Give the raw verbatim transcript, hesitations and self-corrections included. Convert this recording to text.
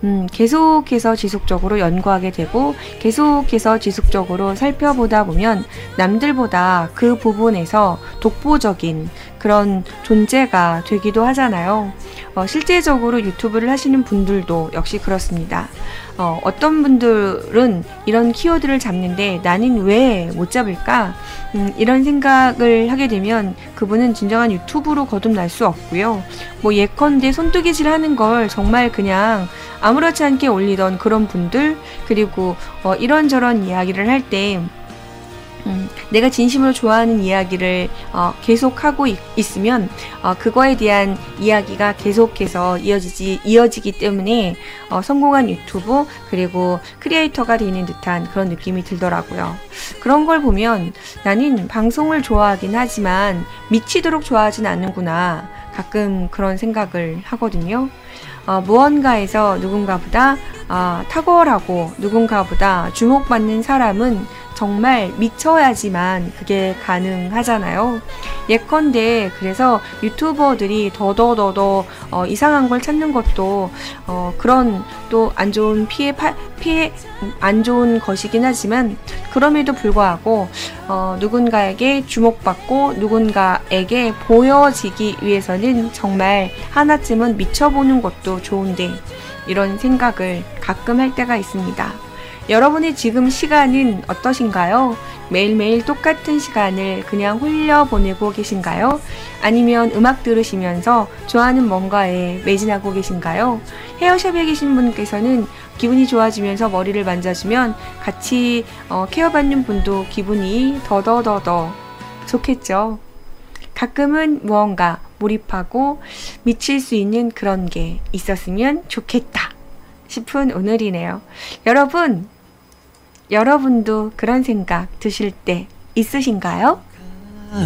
음, 계속해서 지속적으로 연구하게 되고 계속해서 지속적으로 살펴보다 보면 남들보다 그 부분에서 독보적인 그런 존재가 되기도 하잖아요. 어, 실제적으로 유튜브를 하시는 분들도 역시 그렇습니다. 어, 어떤 분들은 이런 키워드를 잡는데 나는 왜 못 잡을까? 음, 이런 생각을 하게 되면 그분은 진정한 유튜브로 거듭날 수 없고요. 뭐 예컨대 손뜨개질 하는 걸 정말 그냥 아무렇지 않게 올리던 그런 분들, 그리고 어, 이런저런 이야기를 할 때 음, 내가 진심으로 좋아하는 이야기를 어, 계속하고 있, 있으면 어, 그거에 대한 이야기가 계속해서 이어지지, 이어지기 때문에 어, 성공한 유튜브 그리고 크리에이터가 되는 듯한 그런 느낌이 들더라고요. 그런 걸 보면 나는 방송을 좋아하긴 하지만 미치도록 좋아하진 않는구나, 가끔 그런 생각을 하거든요. 어, 무언가에서 누군가보다 어, 탁월하고 누군가보다 주목받는 사람은 정말 미쳐야지만 그게 가능하잖아요. 예컨대 그래서 유튜버들이 더더더더 어, 이상한 걸 찾는 것도 어, 그런 또 안 좋은 피해 파, 피해 안 좋은 것이긴 하지만 그럼에도 불구하고 어, 누군가에게 주목받고 누군가에게 보여지기 위해서는 정말 하나쯤은 미쳐보는 것도 좋은데, 이런 생각을 가끔 할 때가 있습니다. 여러분의 지금 시간은 어떠신가요? 매일매일 똑같은 시간을 그냥 흘려보내고 계신가요? 아니면 음악 들으시면서 좋아하는 뭔가에 매진하고 계신가요? 헤어샵에 계신 분께서는 기분이 좋아지면서 머리를 만져주면 같이 어, 케어받는 분도 기분이 더더더더 좋겠죠. 가끔은 무언가 몰입하고 미칠 수 있는 그런 게 있었으면 좋겠다 싶은 오늘이네요. 여러분, 여러분도 그런 생각 드실 때 있으신가요?